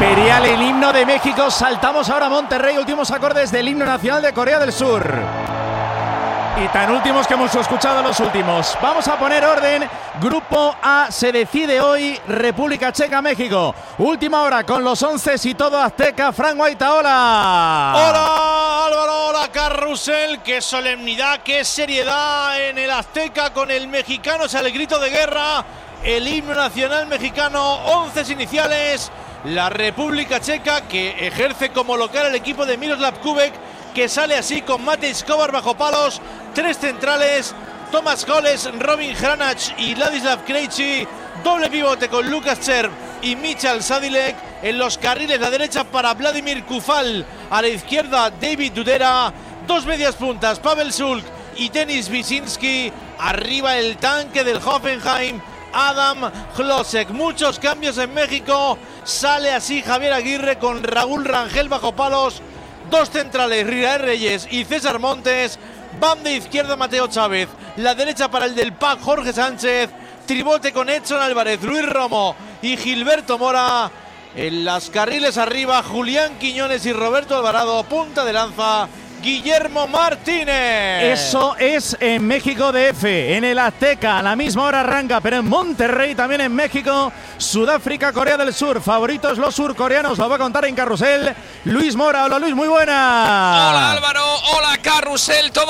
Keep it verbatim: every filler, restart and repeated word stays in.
Imperial, el himno de México. Saltamos ahora a Monterrey, últimos acordes del himno nacional de Corea del Sur. Y tan últimos que hemos escuchado los últimos. Vamos a poner orden. Grupo A se decide hoy. República Checa, México. Última hora con los once y todo azteca. Fran Guaita, hola. Hola Álvaro, hola Carrusel. Qué solemnidad, qué seriedad en el Azteca con el mexicano. Es el grito de guerra. El himno nacional mexicano. Once iniciales. La República Checa, que ejerce como local el equipo de Miroslav Kubek, que sale así con Matej Kovar bajo palos, tres centrales, Tomas Goles, Robin Hranach y Ladislav Krejci, doble pivote con Lukas Cherv y Michal Sadilek, en los carriles la derecha para Vladimir Kufal, a la izquierda David Dudera, dos medias puntas, Pavel Sulk y Denis Wyszynski, arriba el tanque del Hoffenheim, Adam Hlosek. Muchos cambios en México, sale así Javier Aguirre con Raúl Rangel bajo palos, dos centrales, Israel Reyes y César Montes, banda izquierda Mateo Chávez, la derecha para el del P A C Jorge Sánchez, tribote con Edson Álvarez, Luis Romo y Gilberto Mora, en las carriles arriba Julián Quiñones y Roberto Alvarado, punta de lanza Guillermo Martínez. Eso es en México D F, en el Azteca, a la misma hora arranca, pero en Monterrey, también en México, Sudáfrica, Corea del Sur, favoritos los surcoreanos, lo va a contar en Carrusel Luis Mora. Hola Luis, muy buena. Hola Álvaro, hola Carrusel, todo